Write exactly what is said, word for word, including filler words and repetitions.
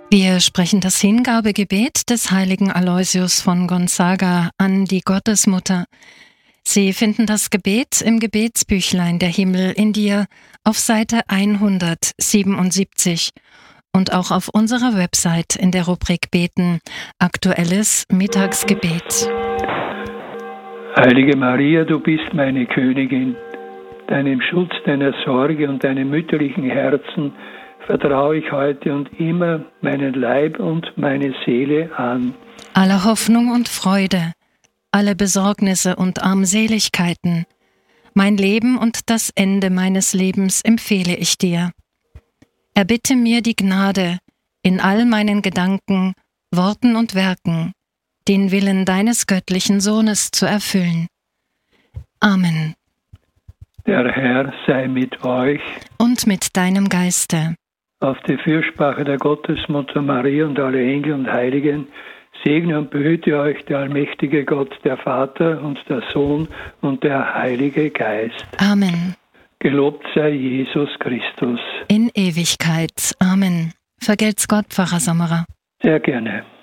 Wir sprechen das Hingabegebet des heiligen Aloysius von Gonzaga an die Gottesmutter. Sie finden das Gebet im Gebetsbüchlein Der Himmel in dir auf Seite hundertsiebenundsiebzig und auch auf unserer Website in der Rubrik Beten, aktuelles Mittagsgebet. Heilige Maria, du bist meine Königin. Deinem Schutz, deiner Sorge und deinem mütterlichen Herzen vertraue ich heute und immer meinen Leib und meine Seele an. Alle Hoffnung und Freude, alle Besorgnisse und Armseligkeiten, mein Leben und das Ende meines Lebens empfehle ich dir. Erbitte mir die Gnade, in all meinen Gedanken, Worten und Werken, den Willen deines göttlichen Sohnes zu erfüllen. Amen. Der Herr sei mit euch und mit deinem Geiste. Auf die Fürsprache der Gottesmutter Maria und alle Engel und Heiligen segne und behüte euch der allmächtige Gott, der Vater und der Sohn und der Heilige Geist. Amen. Gelobt sei Jesus Christus. In Ewigkeit. Amen. Vergelt's Gott, Pfarrer Sommerer. Sehr gerne.